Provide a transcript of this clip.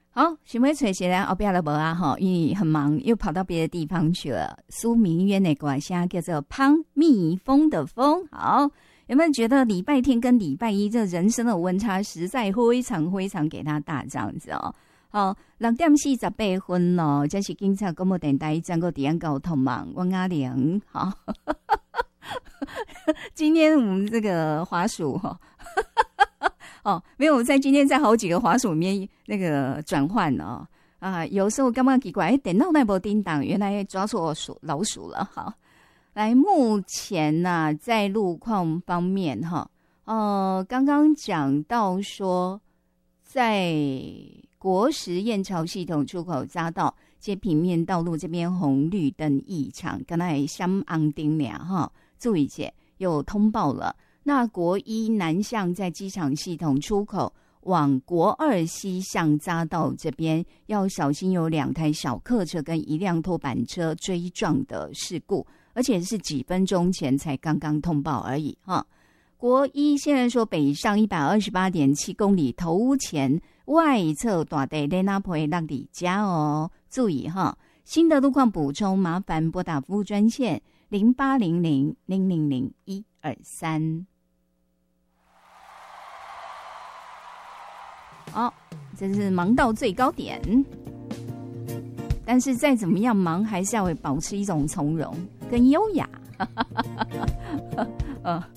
好，想要找谁来后边了无啊？哈，因为很忙，又跑到别的地方去了。苏明渊的歌声叫做《胖蜜蜂的风》。好，有没有觉得礼拜天跟礼拜一这人生的温差实在非常非常给他大这样子哦？好，6:48咯，这是警察广播电台整个点交通嘛，我阿玲好。今天我们这个滑鼠哈。哦，没有，在今天在好几个滑鼠里面那个转换哦啊，有时候刚刚奇怪，电脑那波叮当，原来抓错老鼠了。好，来，目前呢、在路况方面哈，刚刚讲到说，在国十燕巢系统出口匝道接平面道路这边红绿灯异常，刚才相安丁俩哈，注意些有通报了。那国一南向在机场系统出口往国二西向匝道这边要小心，有2台小客车跟1辆拖板车追撞的事故，而且是几分钟前才刚刚通报而已哈。国一现在说北上128.7公里头前外侧大地在那陪让你家哦，注意哈。新的路况补充，麻烦拨打服务专线0800-000-123。好，这是忙到最高点，但是再怎么样忙，还是要保持一种从容跟优雅。